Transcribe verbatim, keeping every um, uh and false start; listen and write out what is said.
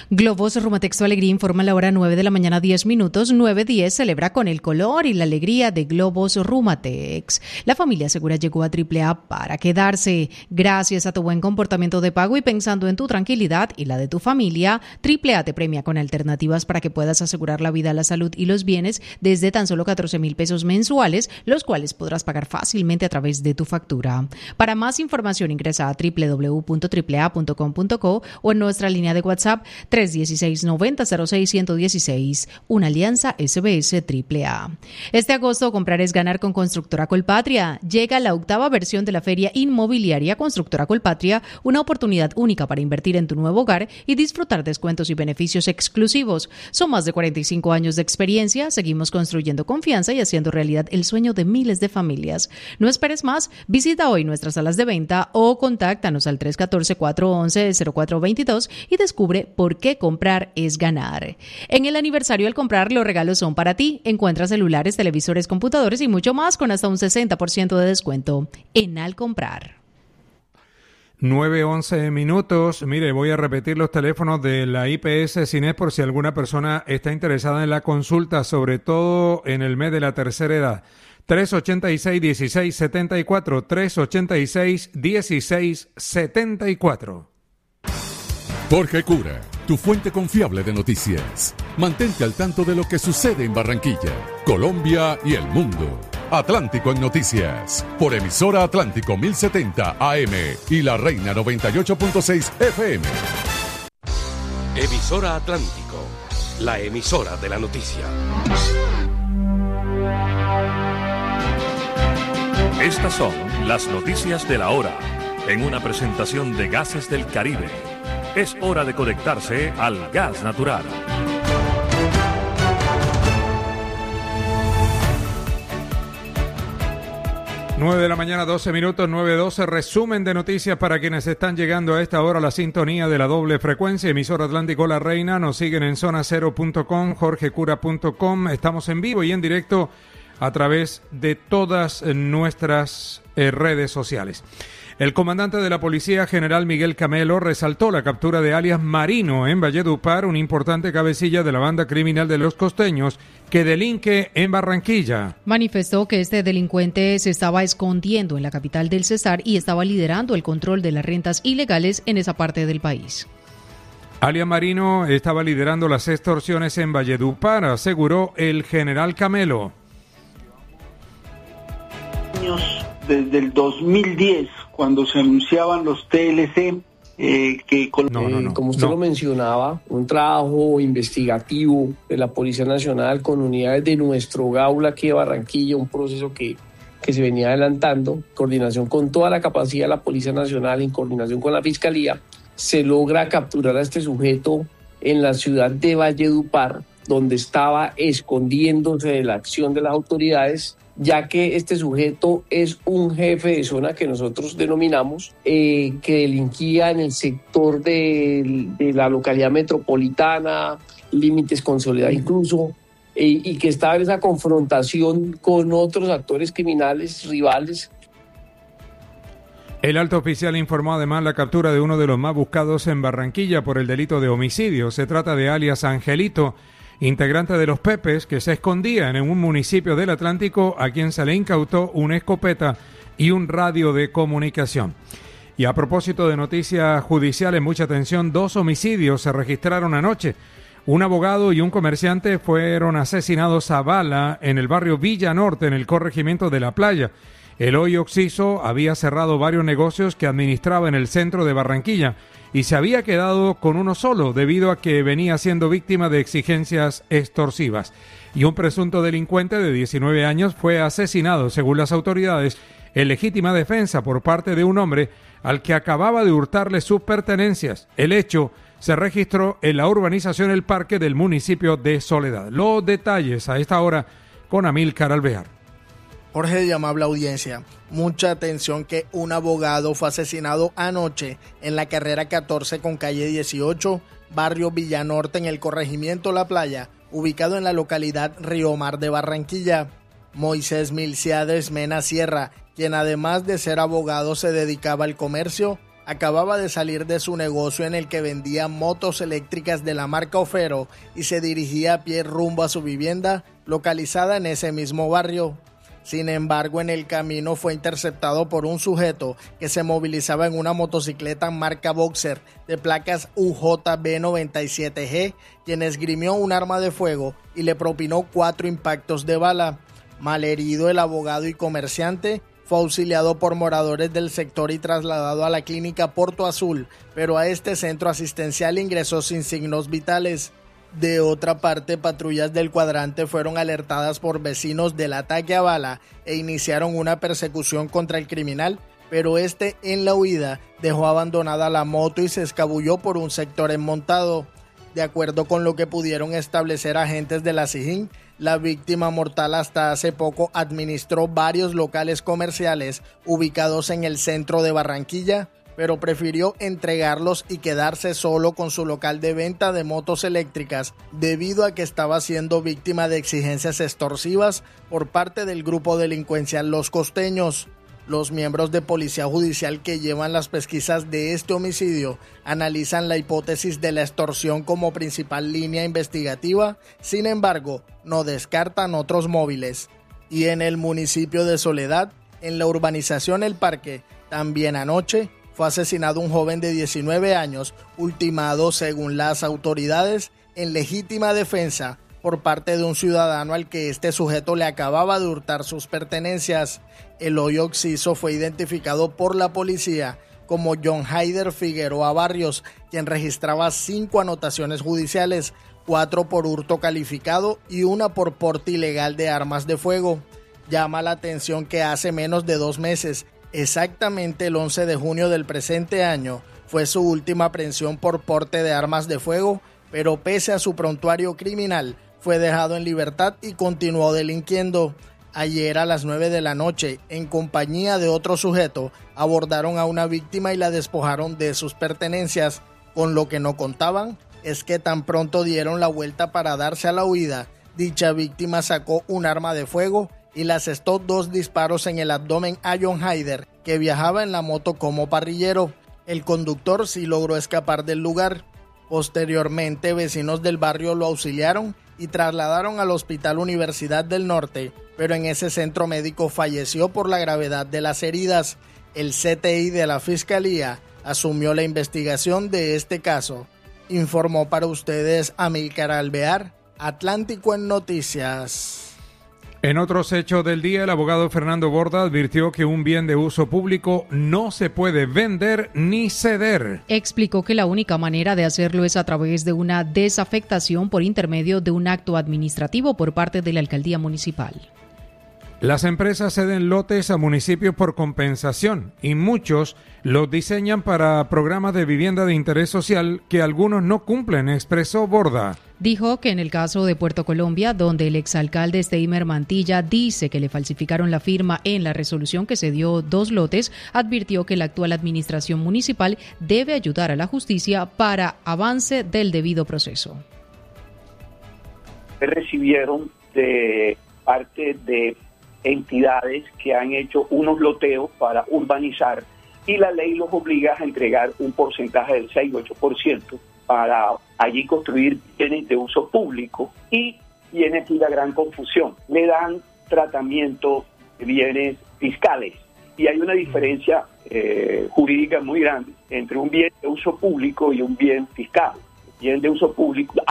Globos Rumatex Tu Alegría informa a la hora nueve de la mañana, diez minutos. nueve diez celebra con el color y la alegría de Globos Rumatex. La familia segura llegó a Triple A para quedarse. Gracias a tu buen comportamiento de pago y pensando en tu tranquilidad y la de tu familia, Triple A te premia con alternativas para que puedas asegurar la vida, la salud y los bienes desde tan solo catorce mil pesos mensuales, los cuales podrás pagar fácilmente a través de tu factura. Para más información ingresa a doble u doble u doble u punto triple a punto com punto co o en nuestra línea de WhatsApp tres uno seis, nueve cero cero seis, uno uno seis, una alianza S B S Triple A. Este agosto comprar es ganar con Constructora Colpatria. Llega la octava versión de la Feria Inmobiliaria Constructora Colpatria, una oportunidad única para invertir en tu nuevo hogar y disfrutar descuentos y beneficios exclusivos. Son más de cuarenta y cinco años de experiencia, seguimos construyendo confianza y haciendo realidad el sueño de miles de familias. No esperes más, visita hoy nuestras salas de venta o contáctanos al tres uno cuatro, cuatro once, cero cuatro veintidós y descubre por qué comprar es ganar. En el aniversario al comprar, los regalos son para ti. Encuentra celulares, televisores, computadores y mucho más con hasta un sesenta por ciento de descuento en Al Comprar. nueve once minutos. Mire, voy a repetir los teléfonos de la I P S Cines por si alguna persona está interesada en la consulta, sobre todo en el mes de la tercera edad. tres ochenta y seis, dieciséis setenta y cuatro, tres ochenta y seis, dieciséis setenta y cuatro. Jorge Cura, tu fuente confiable de noticias. Mantente al tanto de lo que sucede en Barranquilla, Colombia y el mundo. Atlántico en Noticias, por emisora Atlántico mil setenta A M y La Reina noventa y ocho punto seis F M. Emisora Atlántico, la emisora de la noticia. Estas son las noticias de la hora, en una presentación de Gases del Caribe. Es hora de conectarse al gas natural. nueve de la mañana, doce minutos, nueve doce, resumen de noticias para quienes están llegando a esta hora a la sintonía de la doble frecuencia, emisora Atlántico La Reina. Nos siguen en zona cero punto com, jorge cura punto com. Estamos en vivo y en directo a través de todas nuestras eh, redes sociales. El comandante de la Policía, general Miguel Camelo, resaltó la captura de alias Marino en Valledupar, un importante cabecilla de la banda criminal de los costeños que delinque en Barranquilla. Manifestó que este delincuente se estaba escondiendo en la capital del Cesar y estaba liderando el control de las rentas ilegales en esa parte del país. Alias Marino estaba liderando las extorsiones en Valledupar, aseguró el general Camelo. Desde el dos mil diez, cuando se anunciaban los T L C, eh, que con... no, no, no, como usted no. lo mencionaba, un trabajo investigativo de la Policía Nacional con unidades de nuestro Gaula aquí de Barranquilla, un proceso que, que se venía adelantando, coordinación con toda la capacidad de la Policía Nacional, en coordinación con la Fiscalía, se logra capturar a este sujeto en la ciudad de Valledupar, donde estaba escondiéndose de la acción de las autoridades, ya que este sujeto es un jefe de zona que nosotros denominamos, eh, que delinquía en el sector de, de la localidad metropolitana, límites con Soledad incluso, eh, y que estaba en esa confrontación con otros actores criminales rivales. El alto oficial informó además la captura de uno de los más buscados en Barranquilla por el delito de homicidio. Se trata de alias Angelito, integrante de los Pepes, que se escondía en un municipio del Atlántico, a quien se le incautó una escopeta y un radio de comunicación. Y a propósito de noticias judiciales, mucha atención, dos homicidios se registraron anoche. Un abogado y un comerciante fueron asesinados a bala en el barrio Villa Norte, en el corregimiento de La Playa. El hoy Oxiso había cerrado varios negocios que administraba en el centro de Barranquilla y se había quedado con uno solo debido a que venía siendo víctima de exigencias extorsivas. Y un presunto delincuente de diecinueve años fue asesinado, según las autoridades, en legítima defensa por parte de un hombre al que acababa de hurtarle sus pertenencias. El hecho se registró en la urbanización El Parque del municipio de Soledad. Los detalles a esta hora con Amílcar Alvear. Jorge, de amable audiencia, mucha atención que un abogado fue asesinado anoche en la carrera catorce con calle dieciocho, barrio Villanorte, en el corregimiento La Playa, ubicado en la localidad Río Mar de Barranquilla. Moisés Milciades Mena Sierra, quien además de ser abogado se dedicaba al comercio, acababa de salir de su negocio en el que vendía motos eléctricas de la marca Ofero y se dirigía a pie rumbo a su vivienda, localizada en ese mismo barrio. Sin embargo, en el camino fue interceptado por un sujeto que se movilizaba en una motocicleta marca Boxer de placas U J B noventa y siete G, quien esgrimió un arma de fuego y le propinó cuatro impactos de bala. Malherido, el abogado y comerciante fue auxiliado por moradores del sector y trasladado a la clínica Porto Azul, pero a este centro asistencial ingresó sin signos vitales. De otra parte, patrullas del cuadrante fueron alertadas por vecinos del ataque a bala e iniciaron una persecución contra el criminal, pero este, en la huida, dejó abandonada la moto y se escabulló por un sector enmontado. De acuerdo con lo que pudieron establecer agentes de la SIJIN, la víctima mortal hasta hace poco administró varios locales comerciales ubicados en el centro de Barranquilla, pero prefirió entregarlos y quedarse solo con su local de venta de motos eléctricas debido a que estaba siendo víctima de exigencias extorsivas por parte del grupo delincuencial Los Costeños. Los miembros de Policía Judicial que llevan las pesquisas de este homicidio analizan la hipótesis de la extorsión como principal línea investigativa, sin embargo, no descartan otros móviles. Y en el municipio de Soledad, en la urbanización El Parque, también anoche, fue asesinado un joven de diecinueve años, ultimado, según las autoridades, en legítima defensa por parte de un ciudadano al que este sujeto le acababa de hurtar sus pertenencias. El hoy occiso fue identificado por la policía como John Haider Figueroa Barrios, quien registraba cinco anotaciones judiciales, cuatro por hurto calificado y una por porte ilegal de armas de fuego. Llama la atención que hace menos de dos meses, exactamente el once de junio del presente año, fue su última aprehensión por porte de armas de fuego, pero pese a su prontuario criminal, fue dejado en libertad y continuó delinquiendo. Ayer a las nueve de la noche, en compañía de otro sujeto, abordaron a una víctima y la despojaron de sus pertenencias. Con lo que no contaban es que tan pronto dieron la vuelta para darse a la huida, dicha víctima sacó un arma de fuego y le asestó dos disparos en el abdomen a John Haider, que viajaba en la moto como parrillero. El conductor sí logró escapar del lugar. Posteriormente, vecinos del barrio lo auxiliaron y trasladaron al Hospital Universidad del Norte, pero en ese centro médico falleció por la gravedad de las heridas. El C T I de la Fiscalía asumió la investigación de este caso. Informó para ustedes Amílcar Alvear, Atlántico en Noticias. En otros hechos del día, el abogado Fernando Borda advirtió que un bien de uso público no se puede vender ni ceder. Explicó que la única manera de hacerlo es a través de una desafectación por intermedio de un acto administrativo por parte de la alcaldía municipal. Las empresas ceden lotes a municipios por compensación y muchos los diseñan para programas de vivienda de interés social que algunos no cumplen, expresó Borda. Dijo que en el caso de Puerto Colombia, donde el exalcalde Steimer Mantilla dice que le falsificaron la firma en la resolución que se dio dos lotes, advirtió que la actual administración municipal debe ayudar a la justicia para avance del debido proceso. Recibieron de parte de entidades que han hecho unos loteos para urbanizar y la ley los obliga a entregar un porcentaje del seis u ocho por ciento para allí construir bienes de uso público y viene aquí la gran confusión. Le dan tratamiento de bienes fiscales y hay una diferencia eh, jurídica muy grande entre un bien de uso público y un bien fiscal. Bien de uso público